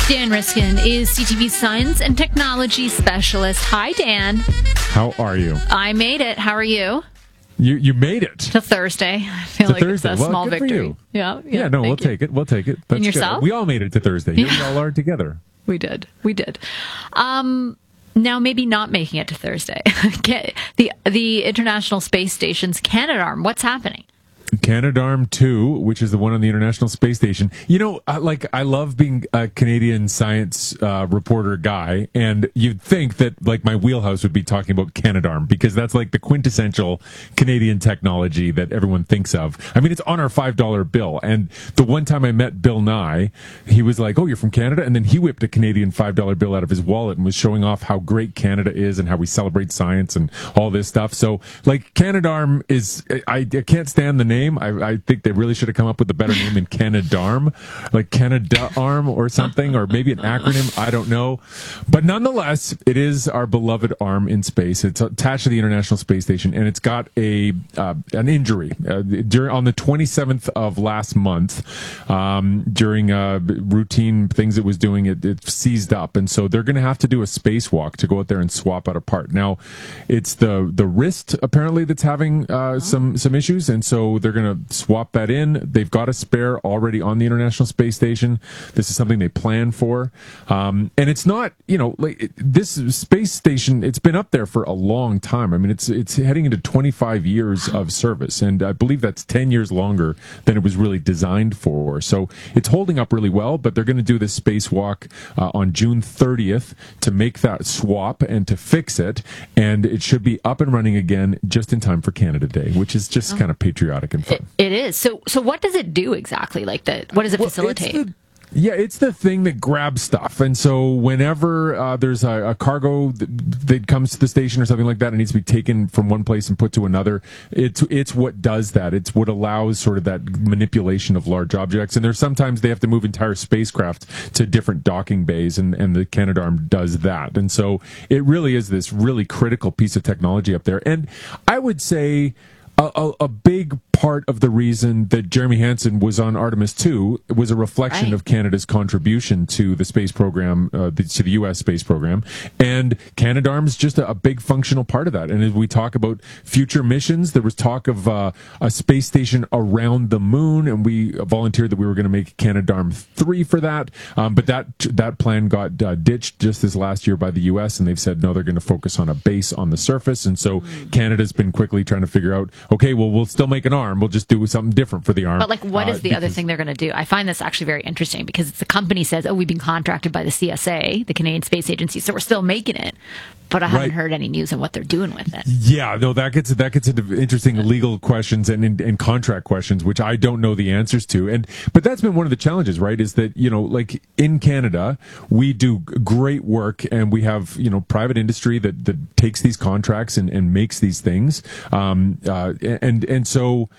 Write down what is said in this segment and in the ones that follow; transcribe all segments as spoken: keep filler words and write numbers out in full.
Dan Riskin is C T V science and technology specialist. Hi, Dan. How are you? I made it. How are you? You you made it to Thursday. I feel to like Thursday. it's a well, small good victory. For you. Yeah, yeah. Yeah. No, we'll you. take it. We'll take it. That's and yourself? Good. We all made it to Thursday. Here yeah. we all are together. We did. We did. Um, now, maybe not making it to Thursday. the the International Space Station's Canadarm. What's happening? Canadarm two, which is the one on the International Space Station. You know, I, like I love being a Canadian science uh, reporter guy, and you'd think that like my wheelhouse would be talking about Canadarm because that's like the quintessential Canadian technology that everyone thinks of. I mean, it's on our five dollar bill, and the one time I met Bill Nye, he was like, "Oh, you're from Canada," and then he whipped a Canadian five dollar bill out of his wallet and was showing off how great Canada is and how we celebrate science and all this stuff. So, like, Canadarm is I, I can't stand the name. I, I think they really should have come up with a better name than Canadarm, like Canada Arm or something, or maybe an acronym. I don't know. But nonetheless, it is our beloved arm in space. It's attached to the International Space Station, and it's got a uh, an injury. Uh, during, on the twenty-seventh of last month, um, during uh, routine things it was doing, it, it seized up. And so they're going to have to do a spacewalk to go out there and swap out a part. Now, it's the, the wrist, apparently, that's having uh, some, some issues, and so they're going to swap that in. They've got a spare already on the International Space Station. This is something they plan for. Um, and it's not, you know, like it, this space station, it's been up there for a long time. I mean, it's it's heading into twenty-five years of service. And I believe that's ten years longer than it was really designed for. So it's holding up really well, but they're going to do this spacewalk uh, on June thirtieth to make that swap and to fix it. And it should be up and running again just in time for Canada Day, which is just oh. kind of patriotic and fun. It, it is. So, so what does it do exactly? Like, the what does it well, facilitate? It's the, yeah, it's the thing that grabs stuff. And so whenever uh, there's a, a cargo that, that comes to the station or something like that, it needs to be taken from one place and put to another. It's it's what does that. It's what allows sort of that manipulation of large objects. And there's sometimes they have to move entire spacecraft to different docking bays, and, and the Canadarm does that. And so it really is this really critical piece of technology up there. And I would say A, a, a big part of the reason that Jeremy Hansen was on Artemis two was a reflection right. of Canada's contribution to the space program, uh, the, to the U S space program. And Canadarm's just a, a big functional part of that. And as we talk about future missions, there was talk of uh, a space station around the moon, and we volunteered that we were going to make Canadarm three for that. Um, but that that plan got uh, ditched just this last year by the U S, and they've said, no, they're going to focus on a base on the surface. And so mm. Canada's been quickly trying to figure out, okay, well, we'll still make an arm. We'll just do something different for the arm. But, like, what uh, is the because, other thing they're going to do? I find this actually very interesting because the company says, oh, we've been contracted by the C S A, the Canadian Space Agency, so we're still making it. But I haven't right. heard any news on what they're doing with it. Yeah, no, that gets that gets into interesting legal questions and, and, and contract questions, which I don't know the answers to. And but that's been one of the challenges, right? Is that, you know, like in Canada, we do great work, and we have, you know, private industry that that takes these contracts and, and makes these things. Um, uh, and and so.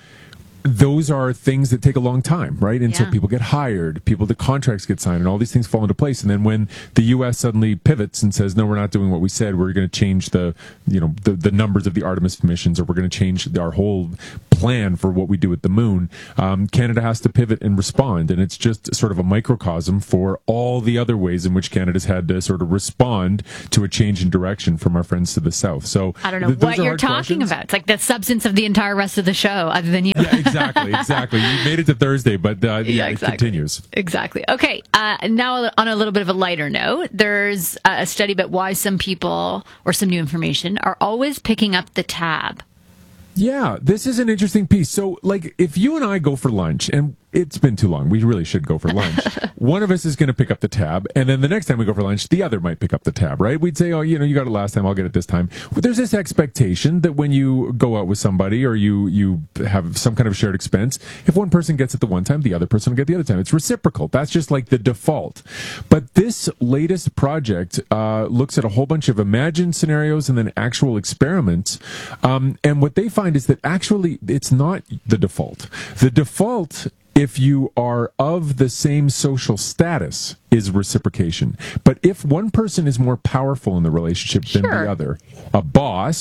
Those are things that take a long time, right? And yeah. so people get hired, people, the contracts get signed, and all these things fall into place. And then when the U S suddenly pivots and says, no, we're not doing what we said, we're going to change the, you know, the, the numbers of the Artemis missions, or we're going to change our whole plan for what we do at the moon, um, Canada has to pivot and respond. And it's just sort of a microcosm for all the other ways in which Canada's had to sort of respond to a change in direction from our friends to the south. So I don't know th- what you're talking questions. about. It's like the substance of the entire rest of the show, other than you. Yeah, exactly, exactly. You made it to Thursday, but uh, yeah, yeah exactly. it continues. Exactly. Okay, uh, now on a little bit of a lighter note, there's a study about why some people, or some new information, are always picking up the tab. Yeah, this is an interesting piece. So, like, if you and I go for lunch, and it's been too long, we really should go for lunch, one of us is going to pick up the tab, and then the next time we go for lunch, the other might pick up the tab, right? We'd say, oh, you know, you got it last time, I'll get it this time. Well, there's this expectation that when you go out with somebody, or you, you have some kind of shared expense, if one person gets it the one time, the other person will get the other time. It's reciprocal. That's just like the default. But this latest project uh, looks at a whole bunch of imagined scenarios and then actual experiments, um, and what they find is that actually it's not the default. The default, if you are of the same social status, is reciprocation. But if one person is more powerful in the relationship sure. than the other, a boss,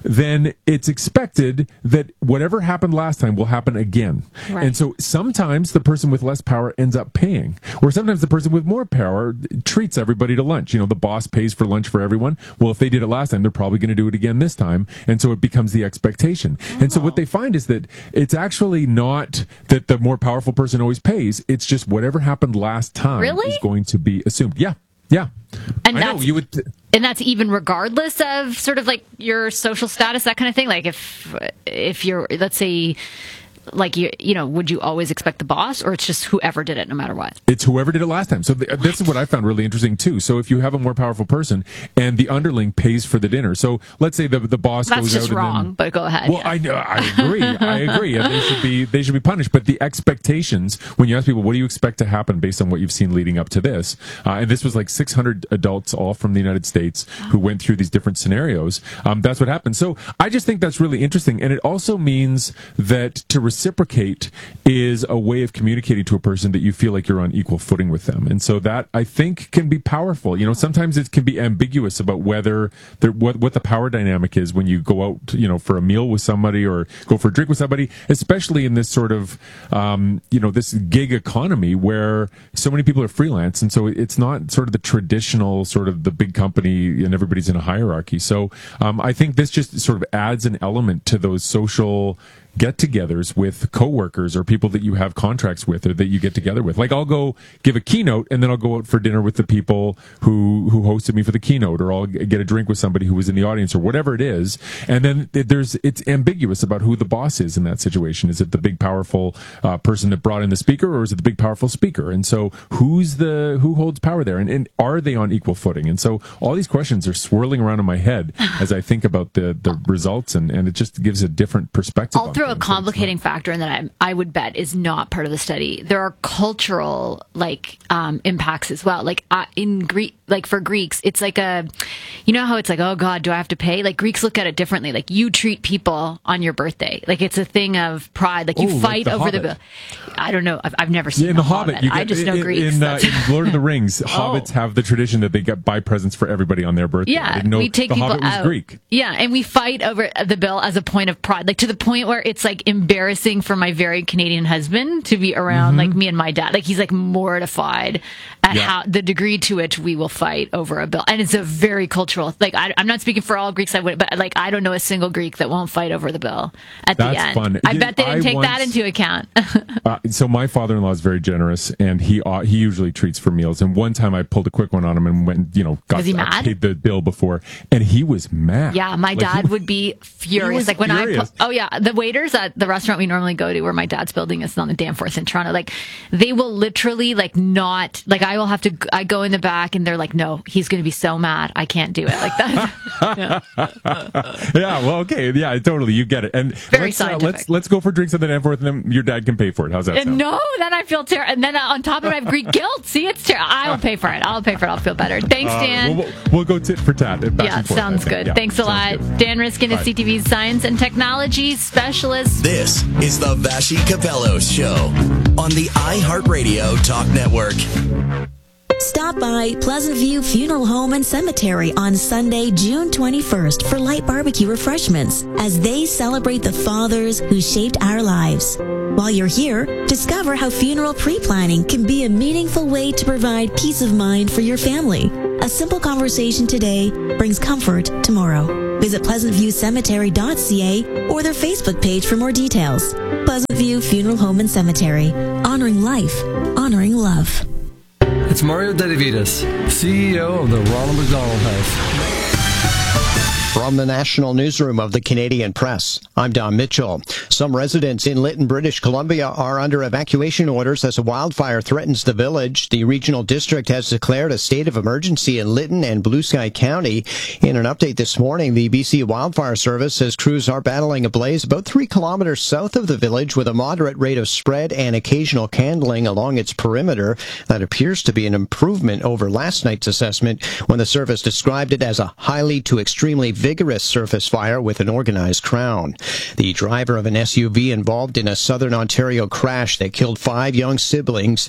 then it's expected that whatever happened last time will happen again. Right. And so sometimes the person with less power ends up paying, or sometimes the person with more power treats everybody to lunch. You know, the boss pays for lunch for everyone. Well, if they did it last time, they're probably going to do it again this time. And so it becomes the expectation. Oh. And so what they find is that it's actually not that the more powerful person always pays. It's just whatever happened last time really? is going to be assumed. Yeah. Yeah. And I that's, know, you would th- and that's even regardless of sort of like your social status, that kind of thing. Like if, if you're, let's say, like, you you know, would you always expect the boss, or it's just whoever did it no matter what? It's whoever did it last time. So th- this is what I found really interesting too. So if you have a more powerful person and the underling pays for the dinner, so let's say the the boss That's goes just out and wrong, then, but go ahead. Well, yeah. I know, I agree, I agree. And they should be they should be punished. But the expectations, when you ask people, what do you expect to happen based on what you've seen leading up to this? Uh, and this was like six hundred adults, all from the United States, who went through these different scenarios. Um, that's what happened. So I just think that's really interesting, and it also means that to reciprocate is a way of communicating to a person that you feel like you're on equal footing with them. And so that, I think, can be powerful. You know, sometimes it can be ambiguous about whether there, what, what the power dynamic is when you go out, you know, for a meal with somebody or go for a drink with somebody, especially in this sort of, um, you know, this gig economy where so many people are freelance. And so it's not sort of the traditional sort of the big company and everybody's in a hierarchy. So um, I think this just sort of adds an element to those social get-togethers with coworkers or people that you have contracts with or that you get together with. Like I'll go give a keynote and then I'll go out for dinner with the people who who hosted me for the keynote, or I'll get a drink with somebody who was in the audience, or whatever it is. And then there's it's ambiguous about who the boss is in that situation. Is it the big powerful uh, person that brought in the speaker, or is it the big powerful speaker? And so who's the who holds power there, and, and are they on equal footing? And so all these questions are swirling around in my head as I think about the the results, and and it just gives a different perspective. I'll throw a complicating factor in that I, I would bet is not part of the study. There are cultural like um, impacts as well. Like uh, in Greek, like for Greeks, it's like a, you know how it's like, oh God, do I have to pay? Like Greeks look at it differently. Like you treat people on your birthday. Like it's a thing of pride. Like you Ooh, fight like the over Hobbit. the bill. I don't know. I've, I've never seen yeah, in the, the Hobbit. Hobbit. You get, I just know in, Greeks. In, uh, in Lord of the Rings, hobbits Oh. have the tradition that they get buy presents for everybody on their birthday. I Yeah, didn't know we take the people Hobbit was out. Greek. Yeah, and we fight over the bill as a point of pride, like to the point where it's like embarrassing for my very Canadian husband to be around, mm-hmm. like me and my dad. Like he's like mortified at yeah. how the degree to which we will fight over a bill, and it's a very cultural. Like I, I'm not speaking for all Greeks, I would, but like I don't know a single Greek that won't fight over the bill at That's the end. fun. I You- bet they didn't I take once- that into account. Uh, so my father-in-law is very generous, and he uh, he usually treats for meals. And one time I pulled a quick one on him and went, you know, got Was he I mad? paid the bill before, and he was mad. Yeah, my Like, dad he- would be furious. was Like when furious. I, oh yeah, the waiters at the restaurant we normally go to, where my dad's building is on the Danforth in Toronto. Like they will literally like not like I will have to. I go in the back and they're like, no, he's going to be so mad. I can't do it like that. yeah. yeah, well, okay, yeah, totally, you get it. And Very let's, uh, scientific. let's let's go for drinks on the Danforth, and then your dad can pay for it. How's that And sound? no, then I feel terrible. And then on top of it, I have Greek guilt. See, it's terrible. I'll pay for it. I'll pay for it. I'll feel better. Thanks, Uh, Dan. we'll, we'll go tit for tat. Back yeah, and forth, I sounds think. good. Yeah, Thanks a sounds lot. good. Dan Riskin is Bye. C T V's science and technology specialist. This is the Vashi Capello Show on the iHeartRadio Talk Network. Stop by Pleasant View Funeral Home and Cemetery on Sunday, June twenty-first for light barbecue refreshments as they celebrate the fathers who shaped our lives. While you're here, discover how funeral pre-planning can be a meaningful way to provide peace of mind for your family. A simple conversation today brings comfort tomorrow. Visit pleasant view cemetery dot c a or their Facebook page for more details. Pleasant View Funeral Home and Cemetery. Honoring life. Honoring love. It's Mario Dedivitas, C E O of the Ronald McDonald House. From the National Newsroom of the Canadian Press, I'm Don Mitchell. Some residents in Lytton, British Columbia are under evacuation orders as a wildfire threatens the village. The regional district has declared a state of emergency in Lytton and Blue Sky County. In an update this morning, the B C Wildfire Service says crews are battling a blaze about three kilometers south of the village with a moderate rate of spread and occasional candling along its perimeter. That appears to be an improvement over last night's assessment when the service described it as a highly to extremely vigorous surface fire with an organized crown. The driver of an S U V involved in a southern Ontario crash that killed five young siblings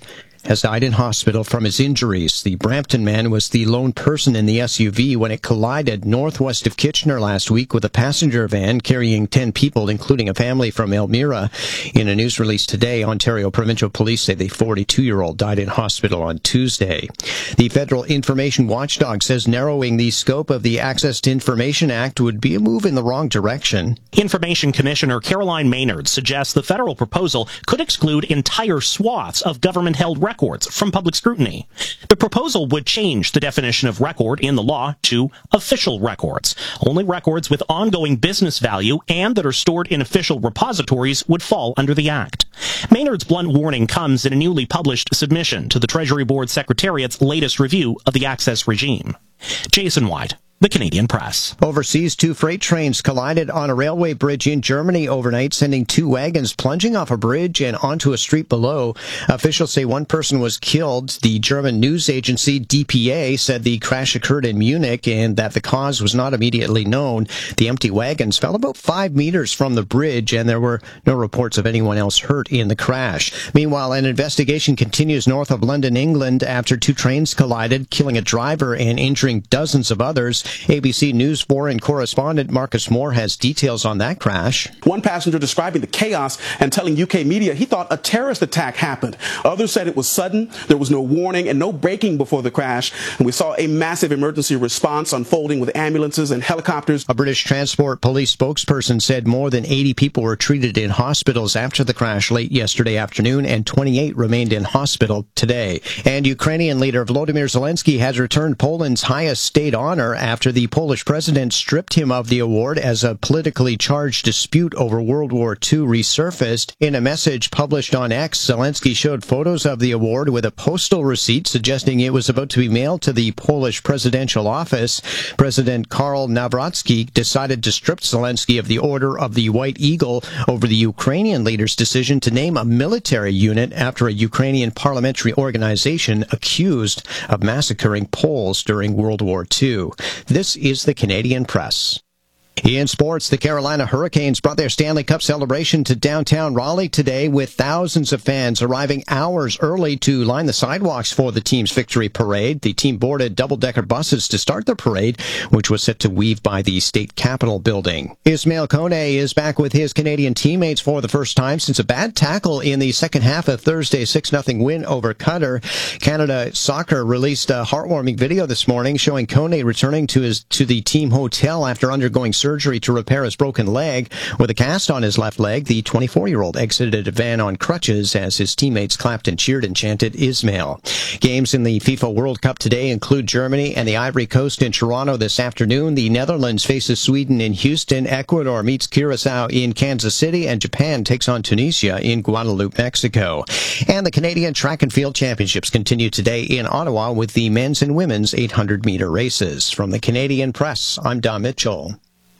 has died in hospital from his injuries. The Brampton man was the lone person in the S U V when it collided northwest of Kitchener last week with a passenger van carrying ten people, including a family from Elmira. In a news release today, Ontario Provincial Police say the forty-two-year-old died in hospital on Tuesday. The Federal Information Watchdog says narrowing the scope of the Access to Information Act would be a move in the wrong direction. Information Commissioner Caroline Maynard suggests the federal proposal could exclude entire swaths of government-held records from public scrutiny. The proposal would change the definition of record in the law to official records. Only records with ongoing business value and that are stored in official repositories would fall under the Act. Maynard's blunt warning comes in a newly published submission to the Treasury Board Secretariat's latest review of the access regime. Jason White, The Canadian Press. Overseas, two freight trains collided on a railway bridge in Germany overnight, sending two wagons plunging off a bridge and onto a street below. Officials say one person was killed. The German news agency D P A said the crash occurred in Munich and that the cause was not immediately known. The empty wagons fell about five meters from the bridge, and there were no reports of anyone else hurt in the crash. Meanwhile, an investigation continues north of London, England, after two trains collided, killing a driver and injuring dozens of others. A B C News foreign correspondent Marcus Moore has details on that crash. One passenger describing the chaos and telling U K media he thought a terrorist attack happened. Others said it was sudden, there was no warning and no braking before the crash, and we saw a massive emergency response unfolding with ambulances and helicopters. A British Transport Police spokesperson said more than eighty people were treated in hospitals after the crash late yesterday afternoon, and twenty-eight remained in hospital today. And Ukrainian leader Volodymyr Zelensky has returned Poland's highest state honor after the Polish president stripped him of the award as a politically charged dispute over World War Two resurfaced. In a message published on X, Zelensky showed photos of the award with a postal receipt suggesting it was about to be mailed to the Polish presidential office. President Karol Nawrocki decided to strip Zelensky of the Order of the White Eagle over the Ukrainian leader's decision to name a military unit after a Ukrainian parliamentary organization accused of massacring Poles during World War Two. This is the Canadian Press. In sports, the Carolina Hurricanes brought their Stanley Cup celebration to downtown Raleigh today, with thousands of fans arriving hours early to line the sidewalks for the team's victory parade. The team boarded double-decker buses to start the parade, which was set to weave by the state capitol building. Ismail Kone is back with his Canadian teammates for the first time since a bad tackle in the second half of Thursday's six nothing win over Qatar. Canada Soccer released a heartwarming video this morning showing Kone returning to his to the team hotel after undergoing surgery to repair his broken leg. With a cast on his left leg, the twenty-four-year-old exited a van on crutches as his teammates clapped and cheered and chanted Ismail. Games in the FIFA World Cup today include Germany and the Ivory Coast in Toronto this afternoon. The Netherlands faces Sweden in Houston. Ecuador meets Curacao in Kansas City, and Japan takes on Tunisia in Guadalupe, Mexico. And the Canadian Track and Field Championships continue today in Ottawa with the men's and women's eight hundred meter races. From the Canadian Press, I'm Don Mitchell.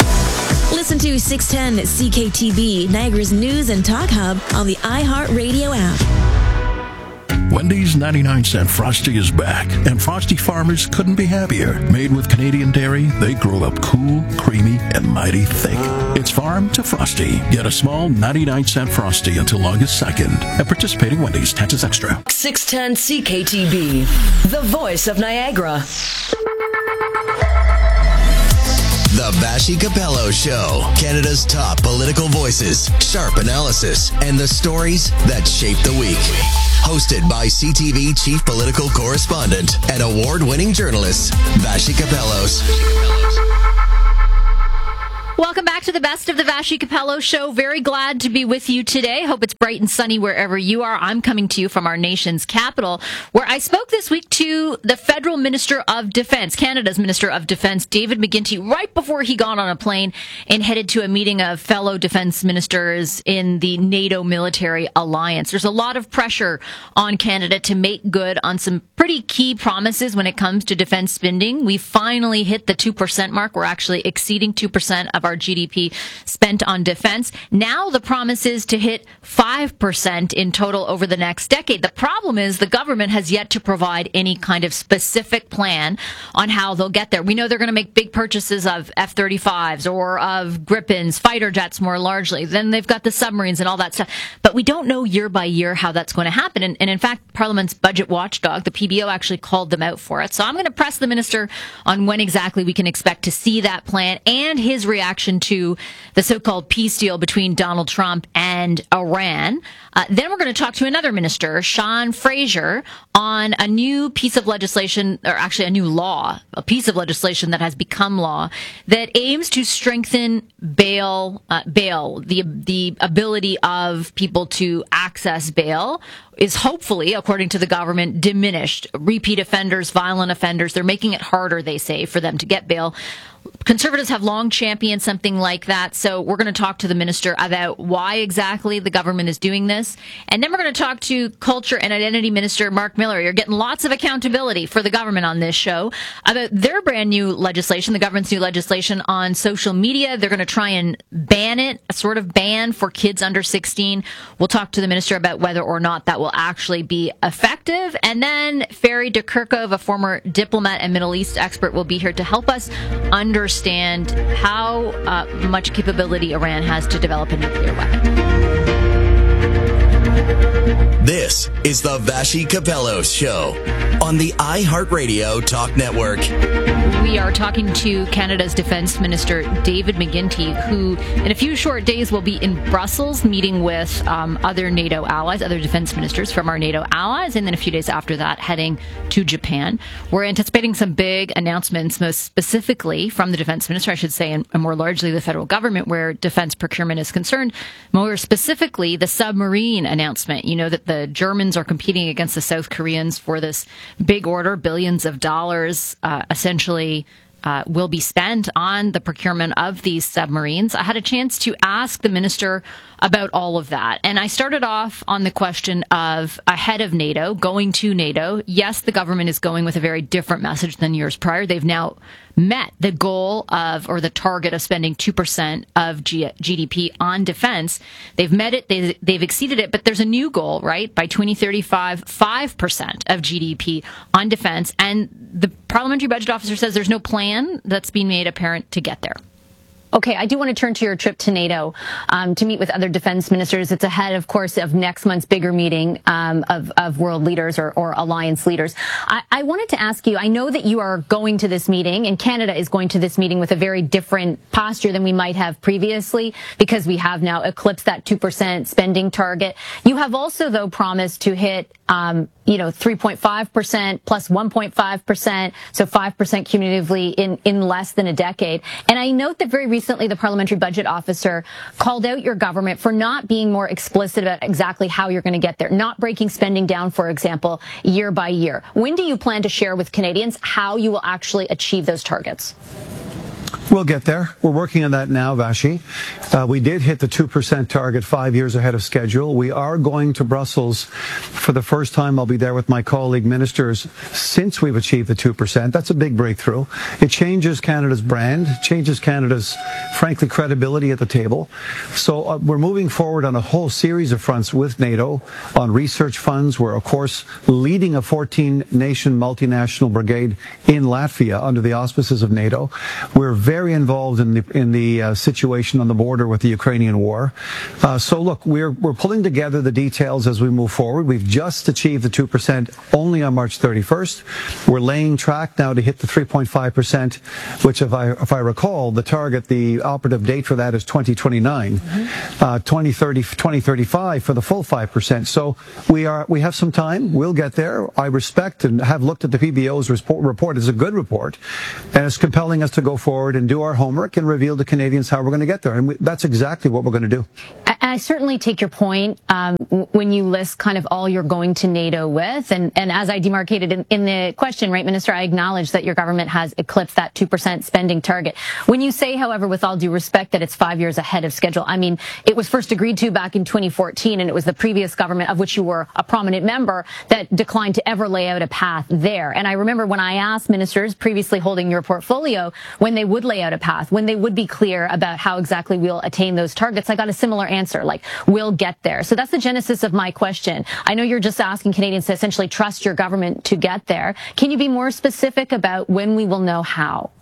Listen to six ten C K T B, Niagara's news and talk hub, on the iHeartRadio app. Wendy's ninety-nine cent Frosty is back, and Frosty farmers couldn't be happier. Made with Canadian dairy, they grow up cool, creamy, and mighty thick. It's farm to Frosty. Get a small ninety-nine cent Frosty until August second at participating Wendy's. Taxes extra. six ten C K T B, the voice of Niagara. The Vassy Capello Show. Canada's top political voices, sharp analysis, and the stories that shape the week. Hosted by C T V chief political correspondent and award-winning journalist, Vassy Capellos. Welcome back to the best of the Vassy Capello Show. Very glad to be with you today. Hope it's bright and sunny wherever you are. I'm coming to you from our nation's capital, where I spoke this week to the Federal Minister of Defense, Canada's Minister of Defense, David McGuinty, right before he got on a plane and headed to a meeting of fellow defense ministers in the NATO military alliance. There's a lot of pressure on Canada to make good on some pretty key promises when it comes to defense spending. We finally hit the two percent mark. We're actually exceeding two percent of our our G D P spent on defense. Now the promise is to hit five percent in total over the next decade. The problem is the government has yet to provide any kind of specific plan on how they'll get there. We know they're going to make big purchases of F thirty-fives or of Gripens, fighter jets more largely. Then they've got the submarines and all that stuff. But we don't know year by year how that's going to happen. And, and in fact, Parliament's budget watchdog, the P B O, actually called them out for it. So I'm going to press the minister on when exactly we can expect to see that plan and his reaction to the so-called peace deal between Donald Trump and Iran. Uh, then we're going to talk to another minister, Sean Fraser, on a new piece of legislation, or actually a new law, a piece of legislation that has become law that aims to strengthen bail, uh, bail, the the ability of people to access bail is hopefully, according to the government, diminished. Repeat offenders, violent offenders, they're making it harder, they say, for them to get bail. Conservatives have long championed something like that, so we're going to talk to the minister about why exactly the government is doing this. And then we're going to talk to Culture and Identity Minister Mark Miller. You're getting lots of accountability for the government on this show about their brand new legislation, the government's new legislation on social media. They're going to try and ban it, a sort of ban for kids under sixteen. We'll talk to the minister about whether or not that will actually be effective. And then Ferry DeKirkov, a former diplomat and Middle East expert, will be here to help us understand understand how uh, much capability Iran has to develop a nuclear weapon. This is the Vassy Capello Show on the iHeartRadio Talk Network. We are talking to Canada's Defence Minister David McGuinty, who in a few short days will be in Brussels meeting with um, other NATO allies, other defence ministers from our NATO allies, and then a few days after that heading to Japan. We're anticipating some big announcements, most specifically from the Defence Minister, I should say, and more largely the federal government where defence procurement is concerned. More specifically, the submarine announcement. You know that the Germans are competing against the South Koreans for this big order, billions of dollars, uh, essentially uh, will be spent on the procurement of these submarines. I had a chance to ask the minister about all of that. And I started off on the question of ahead of NATO, going to NATO. Yes, the government is going with a very different message than years prior. They've now met the goal of, or the target of spending two percent of G- GDP on defense. They've met it, they've, they've exceeded it, but there's a new goal, right? By twenty thirty-five, five percent of G D P on defense. And the parliamentary budget officer says there's no plan that's being made apparent to get there. Okay, I do want to turn to your trip to NATO um, to meet with other defense ministers. It's ahead, of course, of next month's bigger meeting um, of, of world leaders or, or alliance leaders. I, I wanted to ask you, I know that you are going to this meeting, and Canada is going to this meeting with a very different posture than we might have previously, because we have now eclipsed that two percent spending target. You have also, though, promised to hit um, you know, three point five percent plus one point five percent, so five percent cumulatively in, in less than a decade. And I note that very recently the parliamentary budget officer called out your government for not being more explicit about exactly how you're going to get there, not breaking spending down, for example, year by year. When do you plan to share with Canadians how you will actually achieve those targets? We'll get there. We're working on that now, Vassy. Uh, we did hit the two percent target five years ahead of schedule. We are going to Brussels for the first time. I'll be there with my colleague ministers since we've achieved the two percent. That's a big breakthrough. It changes Canada's brand, changes Canada's, frankly, credibility at the table. So uh, we're moving forward on a whole series of fronts with NATO on research funds. We're, of course, leading a fourteen-nation multinational brigade in Latvia under the auspices of NATO. We're very involved in the in the uh, situation on the border with the Ukrainian war. Uh, so look, we're we're pulling together the details as we move forward. We've just achieved the two percent only on March thirty-first. We're laying track now to hit the three point five percent, which, if I if I recall, the target, the operative date for that is twenty twenty-nine, mm-hmm. uh, twenty thirty, twenty thirty-five for the full five percent. So we are we have some time. We'll get there. I respect and have looked at the P B O's report. It's a good report, and it's compelling us to go forward and do our homework and reveal to Canadians how we're going to get there. And we, that's exactly what we're going to do. I certainly take your point um, when you list kind of all you're going to NATO with. And, and as I demarcated in, in the question, right, Minister, I acknowledge that your government has eclipsed that two percent spending target. When you say, however, with all due respect, that it's five years ahead of schedule, I mean, it was first agreed to back in twenty fourteen, and it was the previous government, of which you were a prominent member, that declined to ever lay out a path there. And I remember when I asked ministers previously holding your portfolio when they would lay out a path, when they would be clear about how exactly we'll attain those targets, I got a similar answer. Like, we'll get there. So that's the genesis of my question. I know you're just asking Canadians to essentially trust your government to get there. Can you be more specific about when we will know how?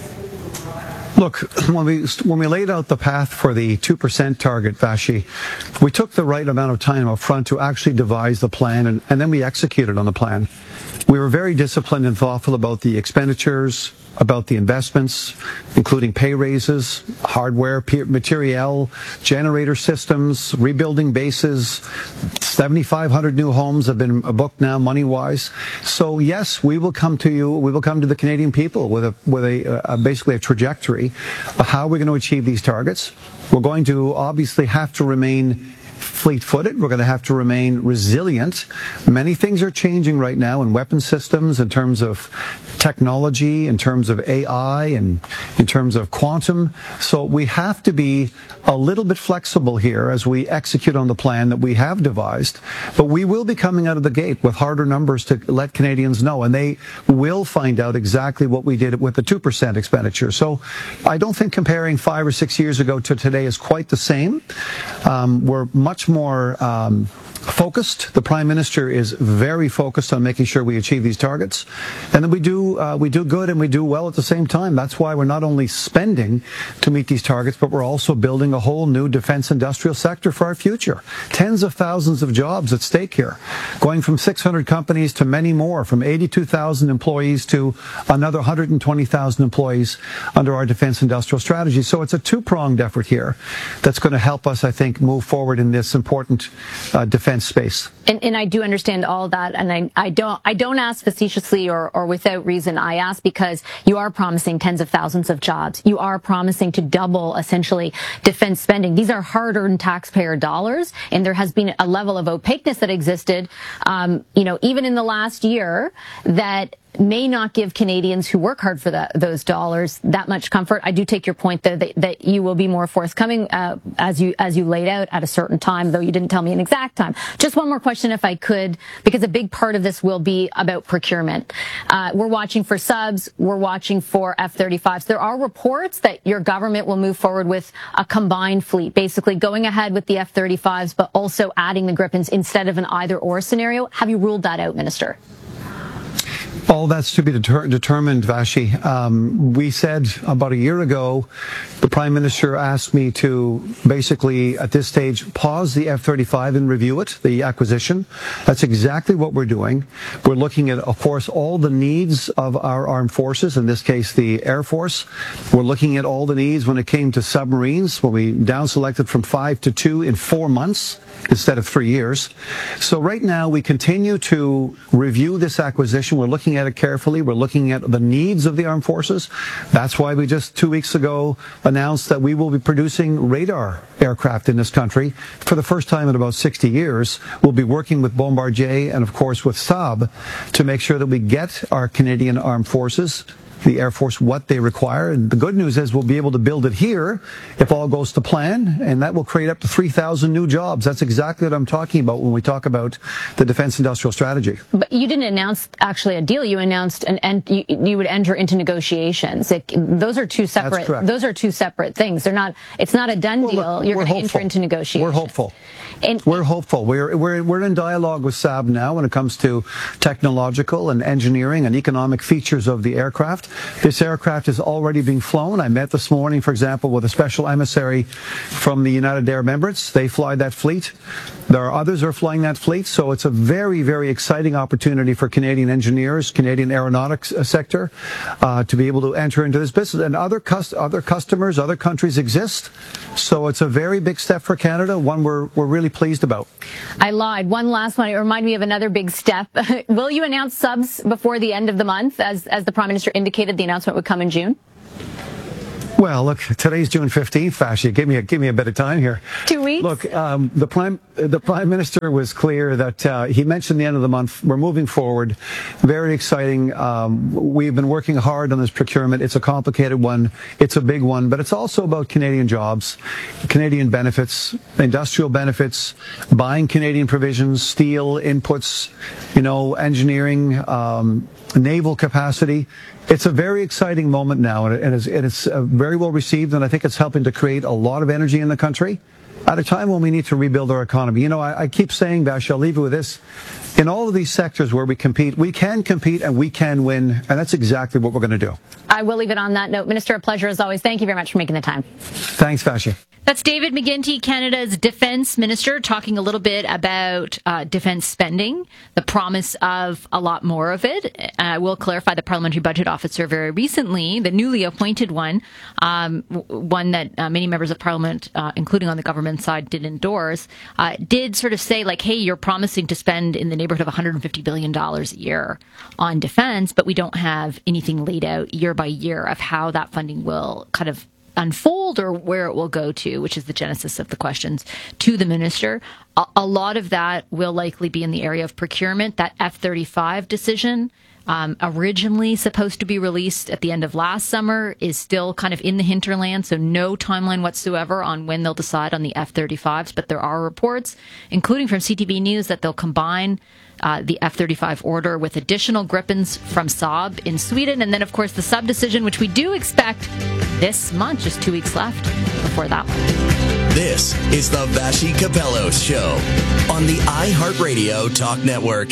Look, when we when we laid out the path for the two percent target, Vashi, we took the right amount of time up front to actually devise the plan, and, and then we executed on the plan. We were very disciplined and thoughtful about the expenditures, about the investments, including pay raises, hardware, materiel, generator systems, rebuilding bases. seventy-five hundred new homes have been booked now, money-wise. So yes, we will come to you. We will come to the Canadian people with a with a uh, basically a trajectory of how we're going to achieve these targets. We're going to obviously have to remain fleet-footed. We're going to have to remain resilient. Many things are changing right now in weapon systems, in terms of technology, in terms of A I, and in terms of quantum. So we have to be a little bit flexible here as we execute on the plan that we have devised. But we will be coming out of the gate with harder numbers to let Canadians know, and they will find out exactly what we did with the two percent expenditure. So I don't think comparing five or six years ago to today is quite the same. Um, we're much more um, focused. The Prime Minister is very focused on making sure we achieve these targets, and then we do uh, we do good and we do well at the same time. That's why we're not only spending to meet these targets, but we're also building a whole new defense industrial sector for our future. Tens of thousands of jobs at stake here, going from six hundred companies to many more, from eighty-two thousand employees to another one hundred twenty thousand employees under our defense industrial strategy. So it's a two-pronged effort here that's going to help us, I think, move forward in this important uh, defense space. And, and I do understand all that, and I, I don't I don't ask facetiously or, or without reason. I ask because you are promising tens of thousands of jobs. You are promising to double, essentially, defense spending. These are hard-earned taxpayer dollars, and there has been a level of opaqueness that existed, um, you know, even in the last year, that may not give Canadians who work hard for that, those dollars that much comfort. I do take your point, though, that, that you will be more forthcoming uh, as you as you laid out at a certain time, though you didn't tell me an exact time. Just one more question, if I could, because a big part of this will be about procurement. Uh, we're watching for subs. We're watching for F thirty-fives. There are reports that your government will move forward with a combined fleet, basically going ahead with the F thirty-fives, but also adding the Gripens instead of an either-or scenario. Have you ruled that out, Minister? All that's to be deter- determined, Vashi. Um, we said about a year ago, the Prime Minister asked me to basically, at this stage, pause the F thirty-five and review it, the acquisition. That's exactly what we're doing. We're looking at, of course, all the needs of our armed forces, in this case, the Air Force. We're looking at all the needs when it came to submarines, when we down-selected from five to two in four months instead of three years. So right now, we continue to review this acquisition. We're looking at it carefully. We're looking at the needs of the armed forces. That's why we just two weeks ago announced that we will be producing radar aircraft in this country for the first time in about sixty years. We'll be working with Bombardier and, of course, with Saab to make sure that we get our Canadian armed forces, the Air Force, what they require. And the good news is we'll be able to build it here if all goes to plan, and that will create up to three thousand new jobs. That's exactly what I'm talking about when we talk about the defense industrial strategy. But you didn't announce actually a deal. You announced an and you, you would enter into negotiations. It, those are two separate. That's correct. Those are two separate things. They're not. It's not a done well, deal. Look, You're going to hopeful. enter into negotiations. We're hopeful. And, we're hopeful. We're, we're, we're in dialogue with Saab now when it comes to technological and engineering and economic features of the aircraft. This aircraft is already being flown. I met this morning, for example, with a special emissary from the United Arab Emirates. They fly that fleet. There are others who are flying that fleet. So it's a very, very exciting opportunity for Canadian engineers, Canadian aeronautics sector, uh, to be able to enter into this business. And other, cus- other customers, other countries exist. So it's a very big step for Canada, one we're, we're really pleased about. I lied. One last one. It reminded me of another big step. Will you announce subs before the end of the month, as as the Prime Minister indicated the announcement would come in June? Well, look, today's June fifteenth, Vashi. Give me a give me a bit of time here. Two weeks. Look, um, the prime the prime minister was clear that uh, he mentioned the end of the month. We're moving forward. Very exciting. Um, we've been working hard on this procurement. It's a complicated one. It's a big one, but it's also about Canadian jobs, Canadian benefits, industrial benefits, buying Canadian provisions, steel inputs, you know, engineering, um, naval capacity. It's a very exciting moment now, and it's, and it's uh, very well received, and I think it's helping to create a lot of energy in the country at a time when we need to rebuild our economy. You know, I, I keep saying, Vash, I'll leave you with this. In all of these sectors where we compete, we can compete and we can win, and that's exactly what we're going to do. I will leave it on that note. Minister, a pleasure as always. Thank you very much for making the time. Thanks, Vashi. That's David McGuinty, Canada's defense minister, talking a little bit about uh, defense spending, the promise of a lot more of it. I uh, will clarify the parliamentary budget officer very recently, the newly appointed one, um, one that uh, many members of parliament, uh, including on the government side, did endorse, uh, did sort of say like, hey, you're promising to spend in the neighborhood of one hundred fifty billion dollars a year on defense, but we don't have anything laid out year by year of how that funding will kind of unfold or where it will go to, which is the genesis of the questions to the minister. A, a lot of that will likely be in the area of procurement. That F thirty-five decision, um, originally supposed to be released at the end of last summer, is still kind of in the hinterland, so no timeline whatsoever on when they'll decide on the F thirty-fives, but there are reports, including from C T V News, that they'll combine Uh, the F thirty-five order with additional Gripens from Saab in Sweden. And then, of course, the sub decision, which we do expect this month, just two weeks left before that one. This is the Vashi Capello Show on the iHeartRadio Talk Network.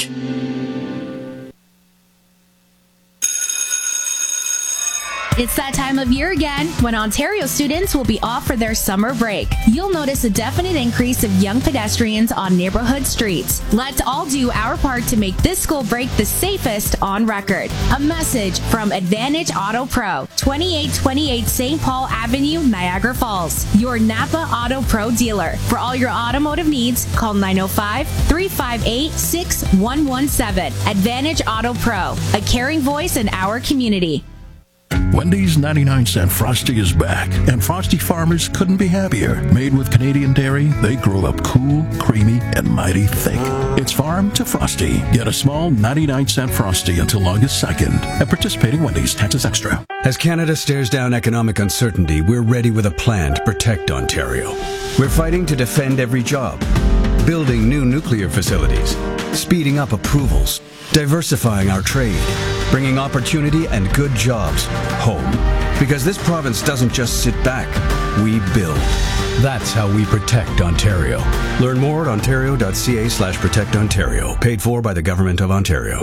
It's that time of year again when Ontario students will be off for their summer break. You'll notice a definite increase of young pedestrians on neighborhood streets. Let's all do our part to make this school break the safest on record. A message from Advantage Auto Pro, twenty-eight twenty-eight Saint Paul Avenue, Niagara Falls, your Napa Auto Pro dealer. For all your automotive needs, call nine oh five, three five eight, six one one seven. Advantage Auto Pro, a caring voice in our community. Wendy's ninety-nine cent Frosty is back, and Frosty farmers couldn't be happier. Made with Canadian dairy, they grow up cool, creamy, and mighty thick. It's farm to Frosty. Get a small ninety-nine cent Frosty until August second at participating Wendy's, taxes extra. As Canada stares down economic uncertainty, we're ready with a plan to protect Ontario. We're fighting to defend every job, building new nuclear facilities, speeding up approvals, diversifying our trade, bringing opportunity and good jobs home. Because this province doesn't just sit back, we build. That's how we protect Ontario. Learn more at ontario.ca slash protect Ontario. Paid for by the Government of Ontario.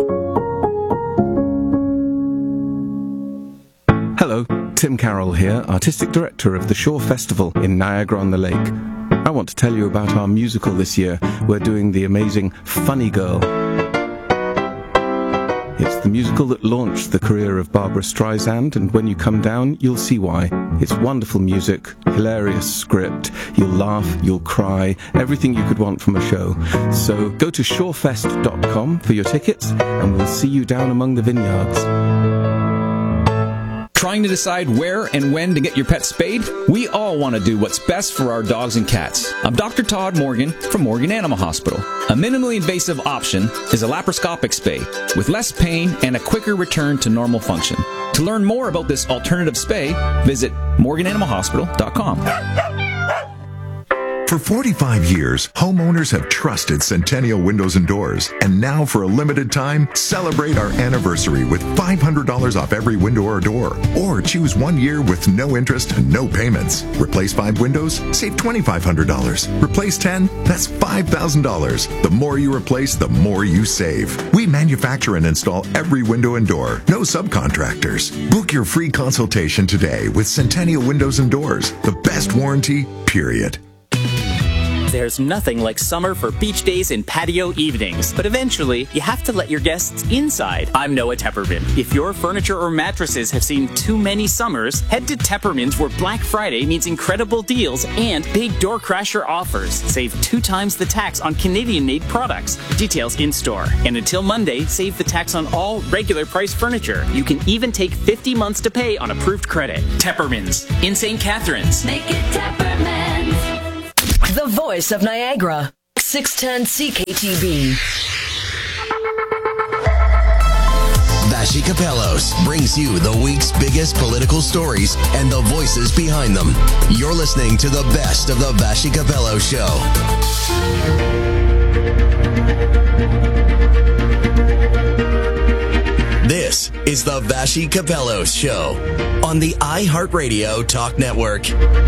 Hello, Tim Carroll here, Artistic Director of the Shore Festival in Niagara-on-the-Lake. I want to tell you about our musical this year. We're doing the amazing Funny Girl. It's the musical that launched the career of Barbara Streisand, and when you come down, you'll see why. It's wonderful music, hilarious script, you'll laugh, you'll cry, everything you could want from a show. So go to shorefest dot com for your tickets, and we'll see you down among the vineyards. Trying to decide where and when to get your pet spayed? We all want to do what's best for our dogs and cats. I'm Doctor Todd Morgan from Morgan Animal Hospital. A minimally invasive option is a laparoscopic spay with less pain and a quicker return to normal function. To learn more about this alternative spay, visit morgan animal hospital dot com. For forty-five years, homeowners have trusted Centennial Windows and Doors. And now, for a limited time, celebrate our anniversary with five hundred dollars off every window or door. Or choose one year with no interest and no payments. Replace five windows? Save two thousand five hundred dollars. Replace ten? That's five thousand dollars. The more you replace, the more you save. We manufacture and install every window and door. No subcontractors. Book your free consultation today with Centennial Windows and Doors. The best warranty, period. There's nothing like summer for beach days and patio evenings, but eventually you have to let your guests inside. I'm Noah Tepperman. If your furniture or mattresses have seen too many summers, head to Tepperman's where Black Friday means incredible deals and big door crasher offers. Save two times the tax on Canadian-made products. Details in store. And until Monday, save the tax on all regular price furniture. You can even take fifty months to pay on approved credit. Tepperman's in Saint Catharines. Make it Tepperman's. The voice of Niagara, six ten C K T B. Vassy Kapelos brings you the week's biggest political stories and the voices behind them. You're listening to the best of the Vassy Kapelos Show. This is the Vassy Kapelos Show on the iHeartRadio Talk Network.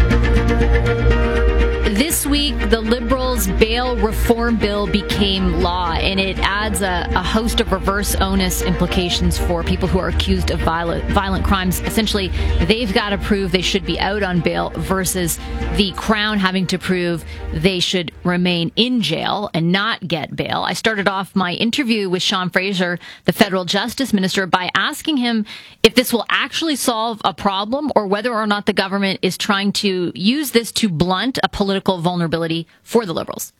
This week, the Liberals' bail reform bill became law, and it adds a, a host of reverse onus implications for people who are accused of violent, violent crimes. Essentially, they've got to prove they should be out on bail versus the Crown having to prove they should remain in jail and not get bail. I started off my interview with Sean Fraser, the federal justice minister, by asking him if this will actually solve a problem or whether or not the government is trying to use this to blunt a political vulnerability for the Liberals.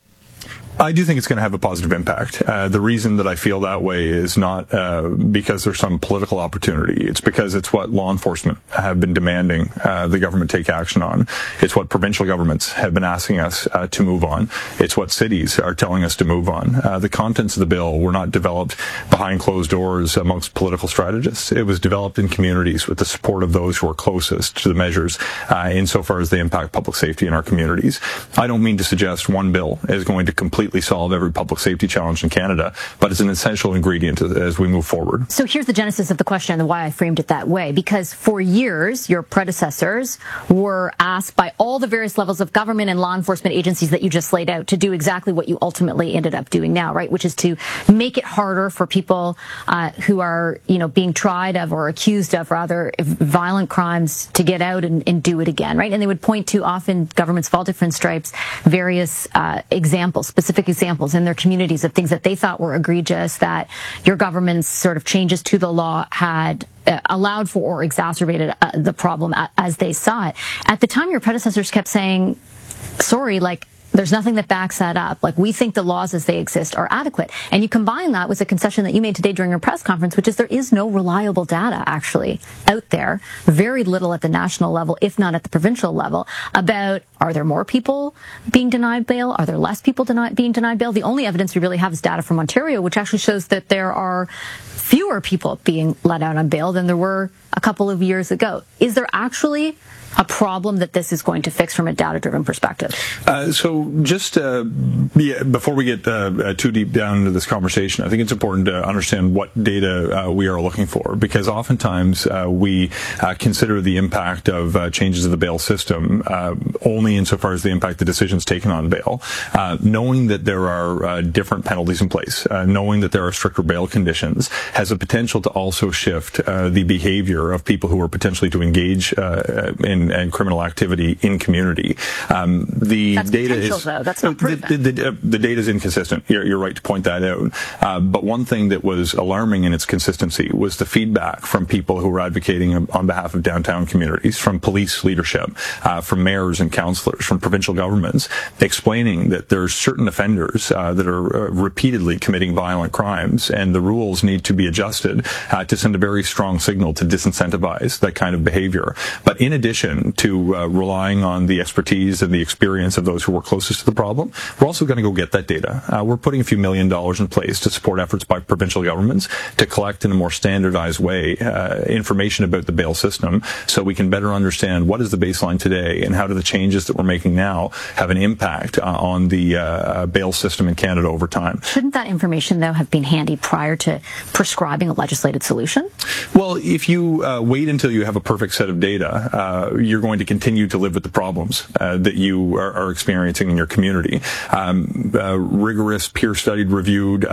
I do think it's going to have a positive impact. Uh, the reason that I feel that way is not uh, because there's some political opportunity. It's because it's what law enforcement have been demanding uh, the government take action on. It's what provincial governments have been asking us uh, to move on. It's what cities are telling us to move on. Uh, the contents of the bill were not developed behind closed doors amongst political strategists. It was developed in communities with the support of those who are closest to the measures uh, insofar as they impact public safety in our communities. I don't mean to suggest one bill is going to completely solve every public safety challenge in Canada, but it's an essential ingredient as we move forward. So here's the genesis of the question and why I framed it that way. Because for years, your predecessors were asked by all the various levels of government and law enforcement agencies that you just laid out to do exactly what you ultimately ended up doing now, right? Which is to make it harder for people uh, who are, you know, being tried of or accused of rather violent crimes to get out and, and do it again, right? And they would point to often governments of all different stripes, various uh, examples, specific examples in their communities of things that they thought were egregious, that your government's sort of changes to the law had uh, allowed for or exacerbated uh, the problem as they saw it. At the time, your predecessors kept saying, sorry, like, there's nothing that backs that up. Like, we think the laws as they exist are adequate. And you combine that with a concession that you made today during your press conference, which is there is no reliable data actually out there, very little at the national level, if not at the provincial level, about are there more people being denied bail? Are there less people denied, being denied bail? The only evidence we really have is data from Ontario, which actually shows that there are fewer people being let out on bail than there were a couple of years ago. Is there actually a problem that this is going to fix from a data-driven perspective? Uh, so just uh, yeah, before we get uh, too deep down into this conversation, I think it's important to understand what data uh, we are looking for, because oftentimes uh, we uh, consider the impact of uh, changes to the bail system uh, only insofar as they impact the decisions taken on bail, uh, knowing that there are uh, different penalties in place, uh, knowing that there are stricter bail conditions, has a potential to also shift uh, the behavior of people who are potentially to engage uh, in and criminal activity in community. Um, the That's data is though. That's not proven. the, the, the, the data is inconsistent. You're, you're right to point that out. Uh, but one thing that was alarming in its consistency was the feedback from people who were advocating on behalf of downtown communities, from police leadership, uh, from mayors and councillors, from provincial governments, explaining that there's certain offenders uh, that are uh, repeatedly committing violent crimes, and the rules need to be adjusted uh, to send a very strong signal to disincentivize that kind of behavior. But in addition to uh, relying on the expertise and the experience of those who were closest to the problem, we're also going to go get that data. Uh, we're putting a few million dollars in place to support efforts by provincial governments to collect in a more standardized way uh, information about the bail system, so we can better understand what is the baseline today and how do the changes that we're making now have an impact uh, on the uh, bail system in Canada over time. Shouldn't that information, though, have been handy prior to prescribing a legislated solution? Well, if you uh, wait until you have a perfect set of data, uh, you're going to continue to live with the problems uh, that you are, are experiencing in your community. Um, uh, rigorous, peer-studied, reviewed uh,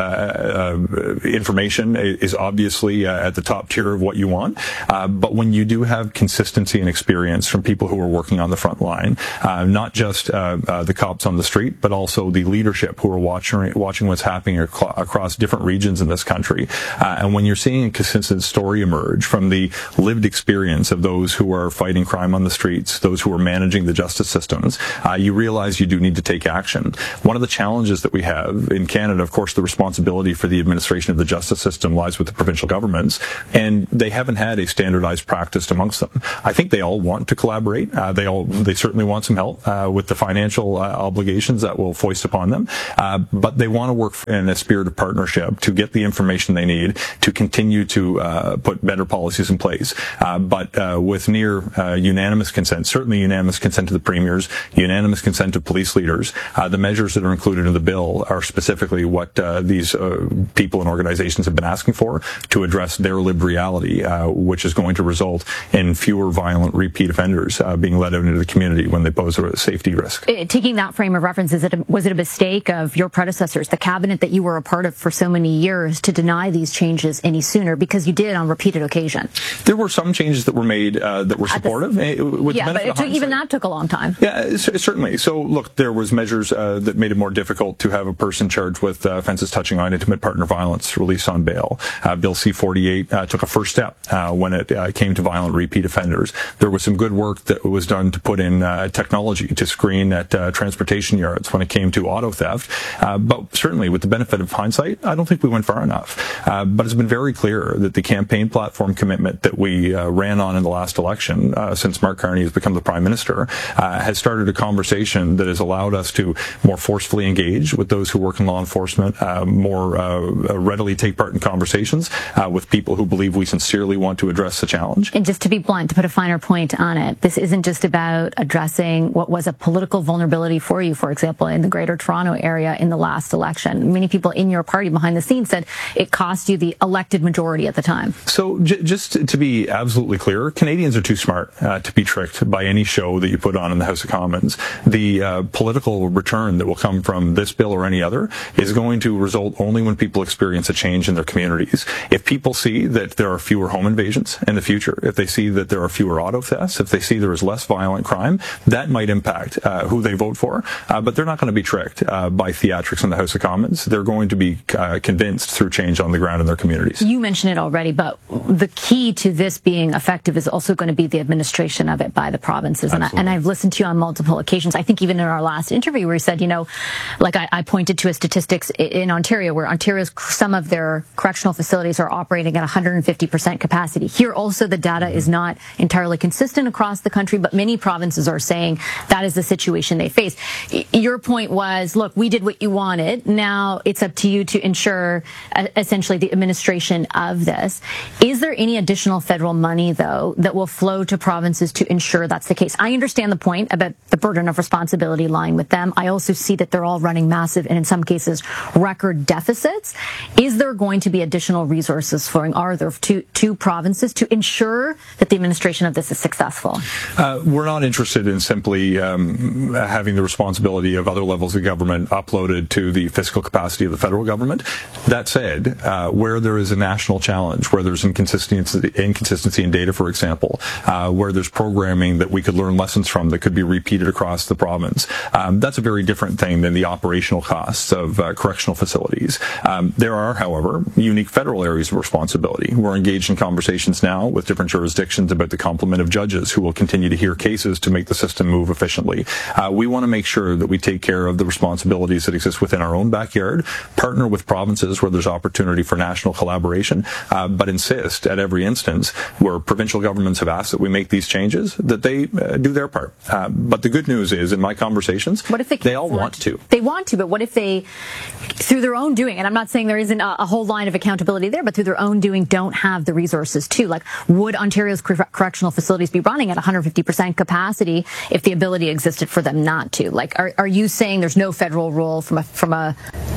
uh, information is obviously uh, at the top tier of what you want. Uh, but when you do have consistency and experience from people who are working on the front line, uh, not just uh, uh, the cops on the street, but also the leadership who are watching watching what's happening ac- across different regions in this country. Uh, and when you're seeing a consistent story emerge from the lived experience of those who are fighting crime on the streets, those who are managing the justice systems, uh, you realize you do need to take action. One of the challenges that we have in Canada, of course, the responsibility for the administration of the justice system lies with the provincial governments, and they haven't had a standardized practice amongst them. I think they all want to collaborate. Uh, they all, they certainly want some help uh, with the financial uh, obligations that will foist upon them, uh, but they want to work in a spirit of partnership to get the information they need to continue to uh, put better policies in place. Uh, but uh, with near uh, unanimous consent, certainly unanimous consent to the premiers, unanimous consent to police leaders, uh, the measures that are included in the bill are specifically what uh, these uh, people and organizations have been asking for to address their lived reality, uh, which is going to result in fewer violent repeat offenders uh, being let out into the community when they pose a safety risk. Taking that frame of reference, is it a, was it a mistake of your predecessors, the cabinet that you were a part of for so many years, to deny these changes any sooner? Because you did on repeated occasion. There were some changes that were made uh, that were supportive. The, with yeah, the but it took, even that took a long time. Yeah, certainly. So, look, there was measures uh, that made it more difficult to have a person charged with uh, offences touching on intimate partner violence released on bail. Uh, Bill C forty-eight uh, took a first step uh, when it uh, came to violent repeat offenders. There was some good work that was done to put in uh, technology to screen at uh, transportation yards when it came to auto theft. Uh, but certainly, with the benefit of hindsight, I don't think we went far enough. Uh, but it's been very clear that the campaign platform commitment that we uh, ran on in the last election, uh, since Mark Carney has become the Prime Minister, uh, has started a conversation that has allowed us to more forcefully engage with those who work in law enforcement, uh, more uh, readily take part in conversations uh, with people who believe we sincerely want to address the challenge. And just to be blunt, to put a finer point on it, this isn't just about addressing what was a political vulnerability for you, for example, in the Greater Toronto area in the last election. Many people in your party behind the scenes said it cost you the elected majority at the time. So j- just to be absolutely clear, Canadians are too smart uh, to be tricked by any show that you put on in the House of Commons. The uh, political return that will come from this bill or any other is going to result only when people experience a change in their communities. If people see that there are fewer home invasions in the future, if they see that there are fewer auto thefts, if they see there is less violent crime, that might impact uh, who they vote for. Uh, but they're not going to be tricked uh, by theatrics in the House of Commons. They're going to be uh, convinced through change on the ground in their communities. You mentioned it already, but the key to this being effective is also going to be the administration of it by the provinces. And, I, and I've listened to you on multiple occasions. I think even in our last interview where you said, you know, like I, I pointed to a statistics in Ontario where Ontario's, some of their correctional facilities are operating at one hundred fifty percent capacity. Here also the data mm-hmm. is not entirely consistent across the country, but many provinces are saying that is the situation they face. Your point was, look, we did what you wanted. Now it's up to you to ensure uh, essentially the administration of this. Is there any additional federal money, though, that will flow to provinces to ensure that's the case? I understand the point about the burden of responsibility lying with them. I also see that they're all running massive and in some cases record deficits. Is there going to be additional resources flowing, are there, to, to provinces to ensure that the administration of this is successful? Uh, we're not interested in simply um, having the responsibility of other levels of government uploaded to the fiscal capacity of the federal government. That said, uh, where there is a national challenge, where there's inconsistency, inconsistency in data, for example, uh, where there's programming that we could learn lessons from that could be repeated across the province, um, that's a very different thing than the operational costs of uh, correctional facilities. Um, there are, however, unique federal areas of responsibility. We're engaged in conversations now with different jurisdictions about the complement of judges who will continue to hear cases to make the system move efficiently. Uh, we want to make sure that we take care of the responsibilities that exist within our own backyard, partner with provinces where there's opportunity for national collaboration, uh, but insist at every instance where provincial governments have asked that we make these changes, that they uh, do their part. Uh, but the good news is, in my conversations, what if they, they all want to. They want to, but what if they, through their own doing, and I'm not saying there isn't a, a whole line of accountability there, but through their own doing, don't have the resources to? Like, would Ontario's cor- correctional facilities be running at one hundred fifty percent capacity if the ability existed for them not to? Like, are, are you saying there's no federal role from a from a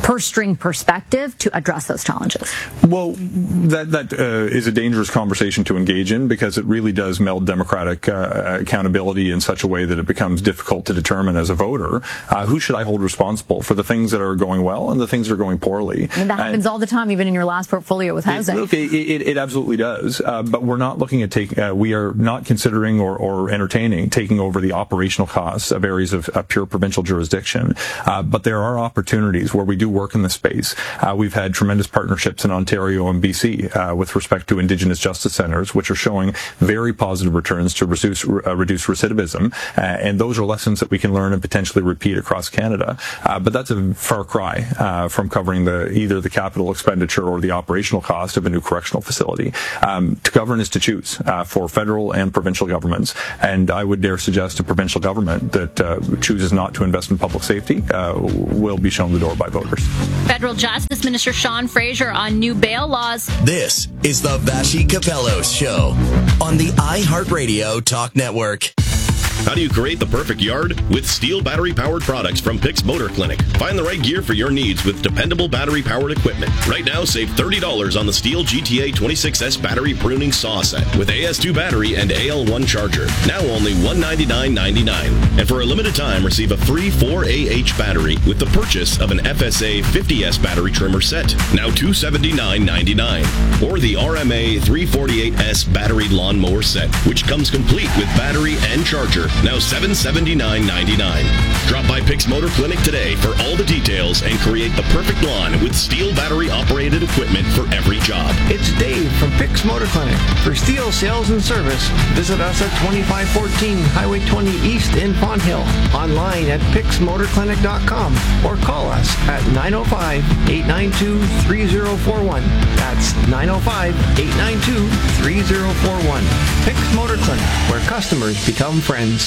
purse string perspective to address those challenges? Well, that that uh, is a dangerous conversation to engage in because it really does meld democratic uh, accountability in such a way that it becomes difficult to determine as a voter uh, who should I hold responsible for the things that are going well and the things that are going poorly. And that happens uh, all the time, even in your last portfolio with housing. It, look, it, it, it absolutely does. Uh, but we're not looking at taking. Uh, we are not considering or, or entertaining taking over the operational costs of areas of uh, pure provincial jurisdiction. Uh, but there are opportunities where we do work in this space. Uh, we've had tremendous partnerships in Ontario and B C uh, with respect to Indigenous justice centres, which are showing very positive returns to reduce, uh, reduce recidivism. Uh, and those are lessons that we can learn and potentially repeat across Canada. Uh, but that's a far cry uh, from covering the either the capital expenditure or the operational cost of a new correctional facility. Um, to govern is to choose uh, for federal and provincial governments. And I would dare suggest a provincial government that uh, chooses not to invest in public safety uh, will be shown the door by voters. Federal Justice Minister Sean Fraser on new bail laws. This is the Vassy Capello Show on the iHeartRadio Talk Network. How do you create the perfect yard? With Steel battery-powered products from Pix Motor Clinic. Find the right gear for your needs with dependable battery-powered equipment. Right now, save thirty dollars on the Steel G T A twenty-six S battery pruning saw set with A S two battery and A L one charger. Now only one hundred ninety-nine ninety-nine. And for a limited time, receive a free four A H battery with the purchase of an F S A fifty S battery trimmer set. Now two hundred seventy-nine ninety-nine. Or the R M A three forty-eight S battery lawnmower set, which comes complete with battery and charger. Now seven hundred seventy-nine ninety-nine. Drop by Pix Motor Clinic today for all the details and create the perfect lawn with Steel battery-operated equipment for every job. It's Dave from Pix Motor Clinic. For Steel sales and service, visit us at twenty-five fourteen Highway twenty East in Pond Hill. Online at pix motor clinic dot com or call us at nine oh five, eight nine two, three oh four one. That's nine oh five, eight nine two, three oh four one. Pix Motor Clinic, where customers become friends.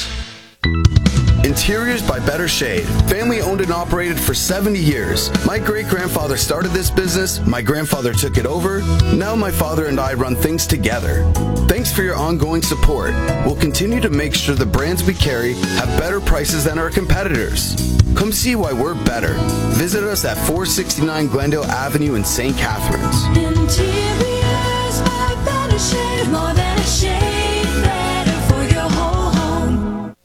Interiors by Better Shade. Family owned and operated for seventy years. My great-grandfather started this business, my grandfather took it over, now my father and I run things together. Thanks for your ongoing support. We'll continue to make sure the brands we carry have better prices than our competitors. Come see why we're better. Visit us at four sixty-nine Glendale Avenue in Saint Catharines. Interiors by Better Shade. More than a shade, better for your whole home.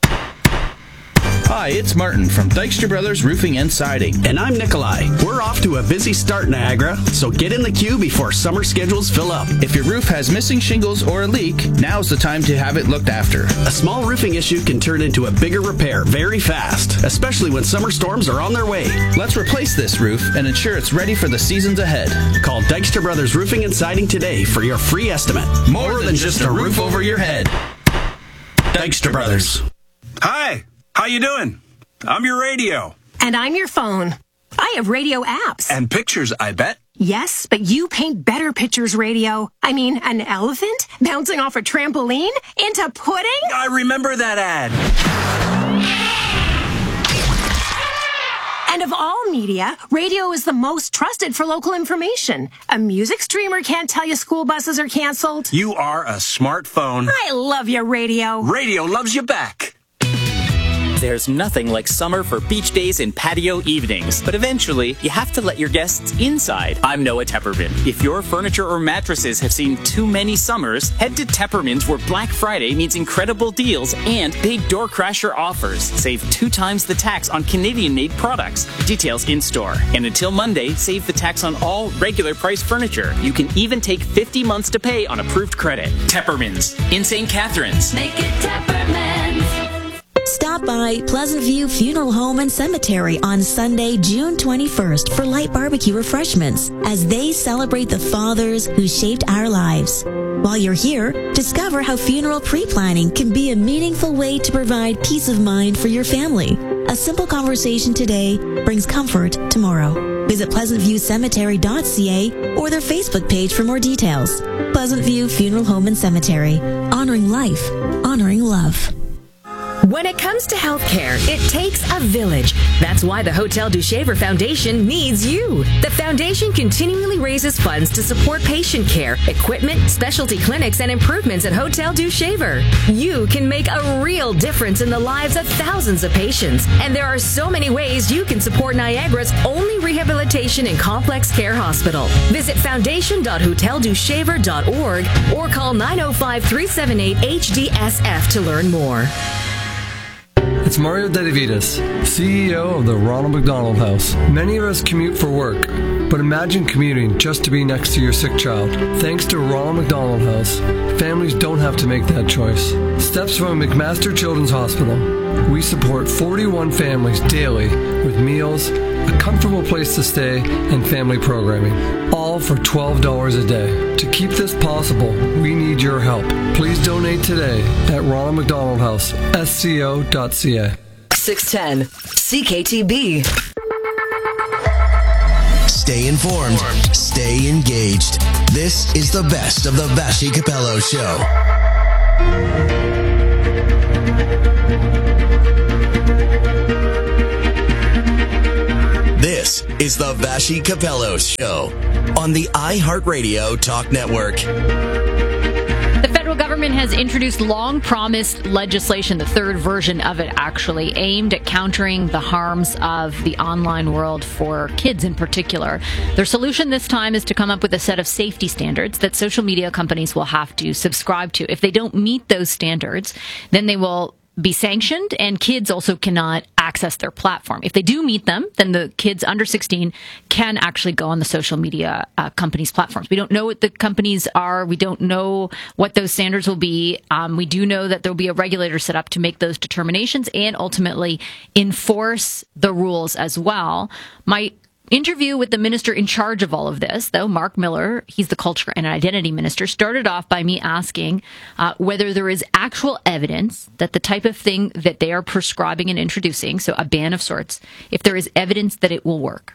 Hi, it's Martin from Dykstra Brothers Roofing and Siding. And I'm Nikolai. We're off to a busy start, Niagara, so get in the queue before summer schedules fill up. If your roof has missing shingles or a leak, now's the time to have it looked after. A small roofing issue can turn into a bigger repair very fast, especially when summer storms are on their way. Let's replace this roof and ensure it's ready for the seasons ahead. Call Dykstra Brothers Roofing and Siding today for your free estimate. More, More than, than just a roof over your head. Dykstra Brothers. Hi. How you doing? I'm your radio. And I'm your phone. I have radio apps. And pictures, I bet. Yes, but you paint better pictures, radio. I mean, an elephant bouncing off a trampoline into pudding? I remember that ad. And of all media, radio is the most trusted for local information. A music streamer can't tell you school buses are canceled. You are a smartphone. I love you, radio. Radio loves you back. There's nothing like summer for beach days and patio evenings, but eventually you have to let your guests inside. I'm Noah Tepperman. If your furniture or mattresses have seen too many summers, head to Tepperman's where Black Friday means incredible deals and big door crasher offers. Save two times the tax on Canadian-made products. Details in store. And until Monday, save the tax on all regular price furniture. You can even take fifty months to pay on approved credit. Tepperman's in Saint Catharines. Make it Tepperman's. Stop by Pleasant View Funeral Home and Cemetery on Sunday, June twenty-first for light barbecue refreshments as they celebrate the fathers who shaped our lives. While you're here, discover how funeral pre-planning can be a meaningful way to provide peace of mind for your family. A simple conversation today brings comfort tomorrow. Visit pleasant view cemetery dot c a or their Facebook page for more details. Pleasant View Funeral Home and Cemetery. Honoring life. Honoring love. When it comes to healthcare, it takes a village. That's why the Hotel du Shaver Foundation needs you. The foundation continually raises funds to support patient care, equipment, specialty clinics, and improvements at Hotel du Shaver. You can make a real difference in the lives of thousands of patients, and there are so many ways you can support Niagara's only rehabilitation and complex care hospital. Visit foundation dot hotel du shaver dot org or call nine oh five, three seven eight, H D S F to learn more. It's Mario Dedivitas, C E O of the Ronald McDonald House. Many of us commute for work, but imagine commuting just to be next to your sick child. Thanks to Ronald McDonald House, families don't have to make that choice. Steps from McMaster Children's Hospital. We support forty-one families daily with meals, a comfortable place to stay, and family programming, all for twelve dollars a day. To keep this possible, we need your help. Please donate today at Ronald McDonald House, S C O dot C A. six ten C K T B. Stay informed, stay engaged. This is the best of the Vassy Capello Show. This is the Vassy Capello Show on the iHeartRadio Talk Network. The federal government has introduced long-promised legislation, the third version of it actually, aimed at countering the harms of the online world for kids in particular. Their solution this time is to come up with a set of safety standards that social media companies will have to subscribe to. If they don't meet those standards, then they will be sanctioned, and kids also cannot access their platform. If they do meet them, then the kids under sixteen can actually go on the social media uh, companies' platforms. We don't know what the companies are. We don't know what those standards will be. Um, we do know that there will be a regulator set up to make those determinations and ultimately enforce the rules as well. My interview with the minister in charge of all of this, though, Mark Miller, he's the culture and identity minister, started off by me asking uh, whether there is actual evidence that the type of thing that they are prescribing and introducing, so a ban of sorts, if there is evidence that it will work.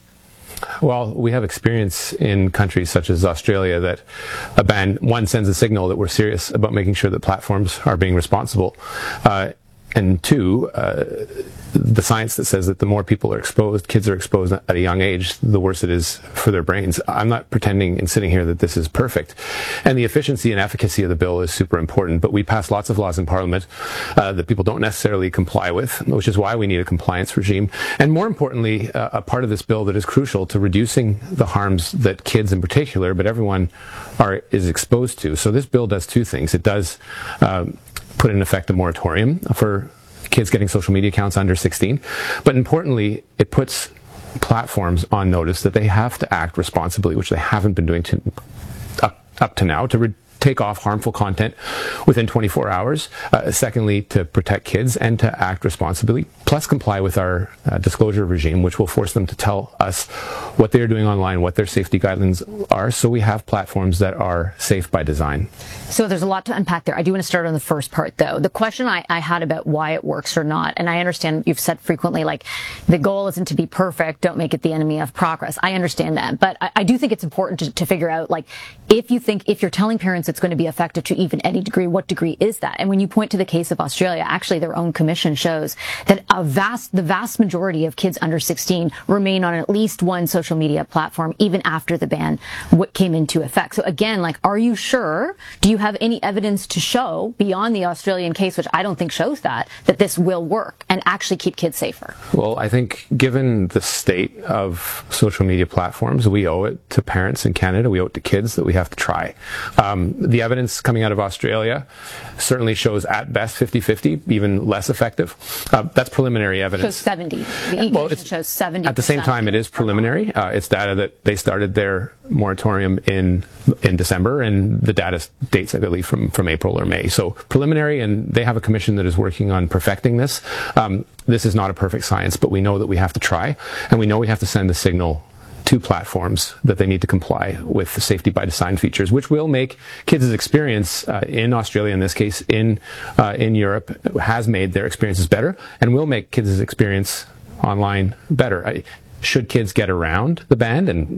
Well, we have experience in countries such as Australia that a ban, one, sends a signal that we're serious about making sure that platforms are being responsible. Uh, and two, uh, the science that says that the more people are exposed, kids are exposed at a young age, the worse it is for their brains. I'm not pretending in sitting here that this is perfect. And the efficiency and efficacy of the bill is super important, but we pass lots of laws in Parliament uh, that people don't necessarily comply with, which is why we need a compliance regime. And more importantly, uh, a part of this bill that is crucial to reducing the harms that kids in particular, but everyone are is exposed to. So this bill does two things. It does um, put in effect a moratorium for kids getting social media accounts under sixteen. But importantly, it puts platforms on notice that they have to act responsibly, which they haven't been doing to, up, up to now, to re- take off harmful content within twenty-four hours. Uh, secondly, to protect kids and to act responsibly, plus comply with our uh, disclosure regime, which will force them to tell us what they're doing online, what their safety guidelines are, so we have platforms that are safe by design. So there's a lot to unpack there. I do want to start on the first part, though. The question I, I had about why it works or not, and I understand you've said frequently, like, the goal isn't to be perfect, don't make it the enemy of progress. I understand that. But I, I do think it's important to, to figure out, like, if you think, if you're telling parents it's going to be effective to even any degree, what degree is that? And when you point to the case of Australia, actually their own commission shows that a vast, the vast majority of kids under sixteen remain on at least one social media platform, even after the ban what came into effect. So again, like, are you sure? Do you have any evidence to show beyond the Australian case, which I don't think shows that, that this will work and actually keep kids safer? Well, I think given the state of social media platforms, we owe it to parents in Canada, we owe it to kids that we have to try. Um, the evidence coming out of Australia certainly shows at best fifty-fifty, even less effective. Uh, that's preliminary evidence. Shows seventy. The well, it shows seventy. At the same time, it is preliminary. Uh, it's data that they started their moratorium in in December, and the data dates, I believe, from, from April or May. So preliminary, and they have a commission that is working on perfecting this. Um, this is not a perfect science, but we know that we have to try, and we know we have to send the signal to platforms that they need to comply with the safety by design features, which will make kids' experience uh, in Australia, in this case, in uh, in Europe, has made their experiences better, and will make kids' experience online better. I, should kids get around the ban, and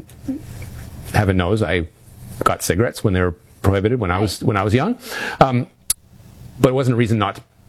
heaven knows I got cigarettes when they were prohibited when I was when I was young, um, but it wasn't a reason not to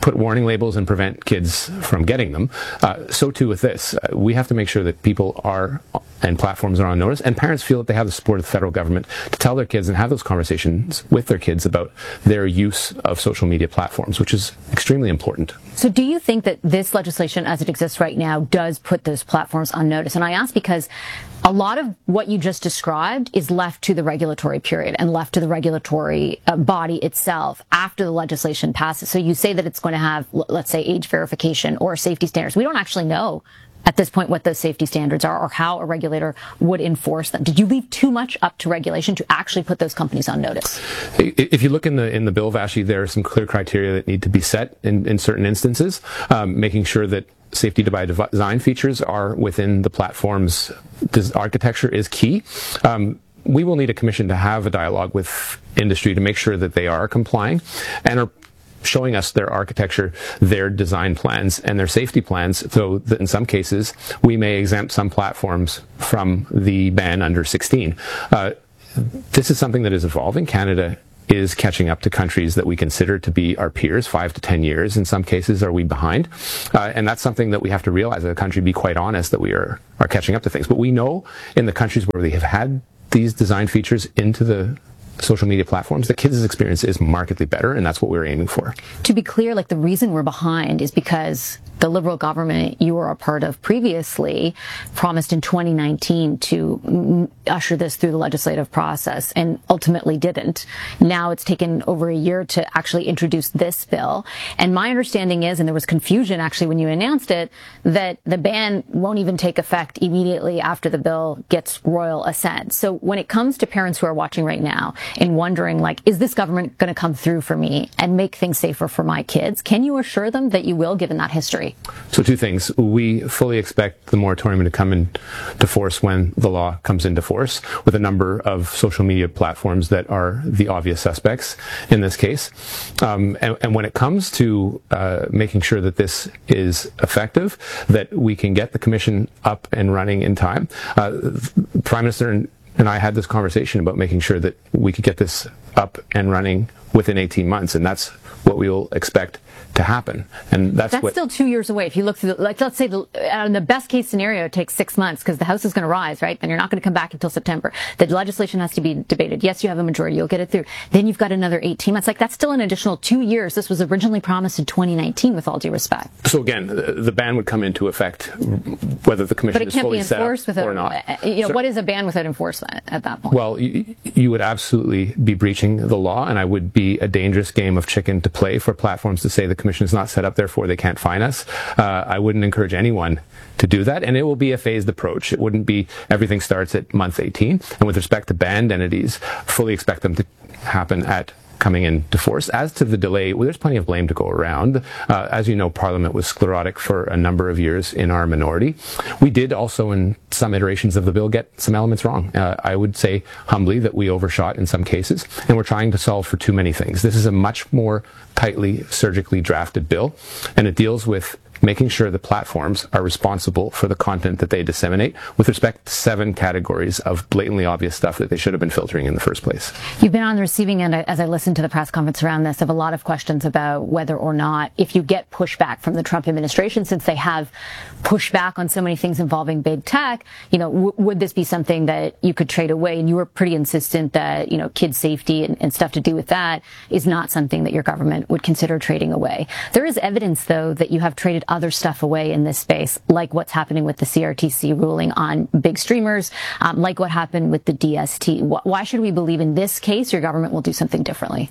put warning labels and prevent kids from getting them, uh, so too with this. Uh, we have to make sure that people are and platforms are on notice, and parents feel that they have the support of the federal government to tell their kids and have those conversations with their kids about their use of social media platforms, which is extremely important. So do you think that this legislation as it exists right now does put those platforms on notice? And I ask because a lot of what you just described is left to the regulatory period and left to the regulatory uh, body itself after the legislation passes. So you say that it's going to have, let's say, age verification or safety standards. We don't actually know at this point what those safety standards are or how a regulator would enforce them. Did you leave too much up to regulation to actually put those companies on notice? If you look in the in the bill, Vashi, there are some clear criteria that need to be set in, in certain instances, um, making sure that safety by design features are within the platform's architecture is key. Um, we will need a commission to have a dialogue with industry to make sure that they are complying and are showing us their architecture, their design plans, and their safety plans, so that in some cases we may exempt some platforms from the ban under sixteen. Uh, this is something that is evolving. Canada is catching up to countries that we consider to be our peers, five to ten years. In some cases, are we behind? Uh, and that's something that we have to realize as a country, be quite honest, that we are, are catching up to things. But we know in the countries where they have had these design features into the social media platforms, the kids' experience is markedly better, and that's what we're aiming for. To be clear, like the reason we're behind is because the Liberal government you were a part of previously promised in twenty nineteen to usher this through the legislative process and ultimately didn't. Now it's taken over a year to actually introduce this bill. And my understanding is, and there was confusion actually when you announced it, that the ban won't even take effect immediately after the bill gets royal assent. So when it comes to parents who are watching right now and wondering, like, is this government going to come through for me and make things safer for my kids? Can you assure them that you will, given that history? So two things. We fully expect the moratorium to come into force when the law comes into force, with a number of social media platforms that are the obvious suspects in this case. Um, and, and when it comes to uh, making sure that this is effective, that we can get the commission up and running in time, uh, the Prime Minister and And I had this conversation about making sure that we could get this up and running within eighteen months, and that's what we will expect to happen. And that's, that's what, still two years away. If you look through, the, like, let's say the, uh, the best case scenario, it takes six months because the House is going to rise, right? And you're not going to come back until September. The legislation has to be debated. Yes, you have a majority. You'll get it through. Then you've got another eighteen months. Like, that's still an additional two years. This was originally promised in twenty nineteen, with all due respect. So again, the, the ban would come into effect whether the commission but it is can't fully be set enforced up without, or not. You know, so, what is a ban without enforcement at that point? Well, you, you would absolutely be breaching the law, and I would be a dangerous game of chicken to play for platforms to say the commission is not set up, therefore they can't fine us. Uh, I wouldn't encourage anyone to do that, and it will be a phased approach. It wouldn't be everything starts at month eighteen. And with respect to banned entities, fully expect them to happen at coming into force. As to the delay, well, there's plenty of blame to go around. Uh, as you know, Parliament was sclerotic for a number of years in our minority. We did also, in some iterations of the bill, get some elements wrong. Uh, I would say humbly that we overshot in some cases, and we're trying to solve for too many things. This is a much more tightly, surgically drafted bill, and it deals with making sure the platforms are responsible for the content that they disseminate with respect to seven categories of blatantly obvious stuff that they should have been filtering in the first place. You've been on the receiving end, as I listened to the press conference around this, of a lot of questions about whether or not, if you get pushback from the Trump administration, since they have pushed back on so many things involving big tech, you know, w- would this be something that you could trade away? And you were pretty insistent that, you know, kids' safety and, and stuff to do with that is not something that your government would consider trading away. There is evidence, though, that you have traded other stuff away in this space, like what's happening with the C R T C ruling on big streamers, um, like what happened with the D S T. Why should we believe in this case your government will do something differently?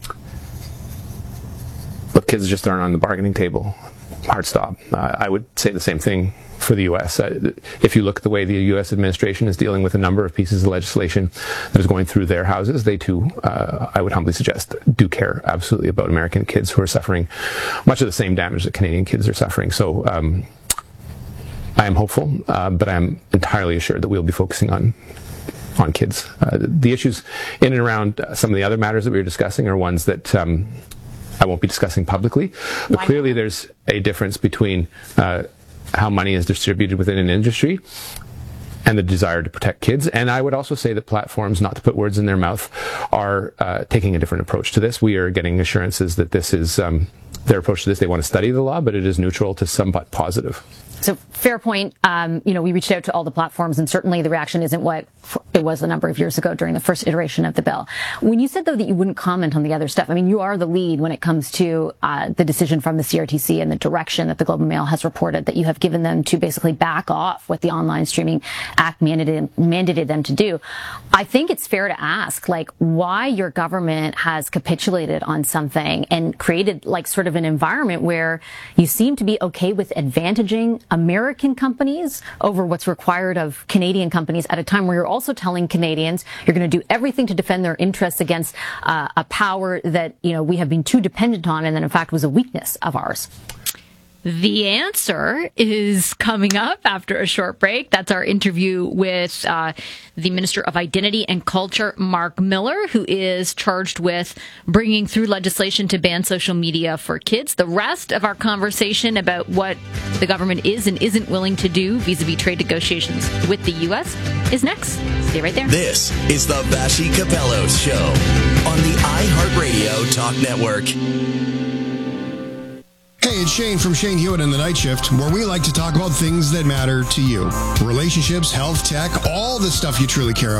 But kids just aren't on the bargaining table. Hard stop. Uh, I would say the same thing for the U S. Uh, if you look at the way the U S administration is dealing with a number of pieces of legislation that is going through their houses, they too, uh, I would humbly suggest, do care absolutely about American kids who are suffering much of the same damage that Canadian kids are suffering. So um, I am hopeful, uh, but I am entirely assured that we'll be focusing on on kids. Uh, the issues in and around uh, some of the other matters that we were discussing are ones that um, I won't be discussing publicly, but Why? Clearly there's a difference between uh, how money is distributed within an industry and the desire to protect kids. And I would also say that platforms, not to put words in their mouth, are uh, taking a different approach to this. We are getting assurances that this is um, their approach to this. They want to study the law, but it is neutral to somewhat positive. So fair point. Um, you know, we reached out to all the platforms, and certainly the reaction isn't what it was a number of years ago during the first iteration of the bill. When you said, though, that you wouldn't comment on the other stuff, I mean, you are the lead when it comes to uh, the decision from the C R T C and the direction that the Globe and Mail has reported that you have given them to basically back off what the Online Streaming Act mandated, mandated them to do. I think it's fair to ask, like, why your government has capitulated on something and created, like, sort of an environment where you seem to be okay with advantaging American companies over what's required of Canadian companies at a time where you're also telling Canadians you're going to do everything to defend their interests against uh, a power that, you know, we have been too dependent on and that in fact was a weakness of ours. The answer is coming up after a short break. That's our interview with uh, the Minister of Identity and Culture, Mark Miller, who is charged with bringing through legislation to ban social media for kids. The rest of our conversation about what the government is and isn't willing to do vis-a-vis trade negotiations with the U S is next. Stay right there. This is the Vassy Capello Show on the iHeartRadio Talk Network. Hey, it's Shane from Shane Hewitt and the Night Shift, where we like to talk about things that matter to you. Relationships, health, tech, all the stuff you truly care about.